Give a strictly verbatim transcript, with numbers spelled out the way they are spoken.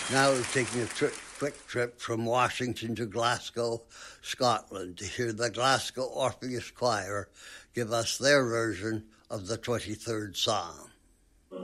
Now we're taking a tri- quick trip from Washington to Glasgow, Scotland, to hear the Glasgow Orpheus Choir give us their version of the twenty-third Psalm.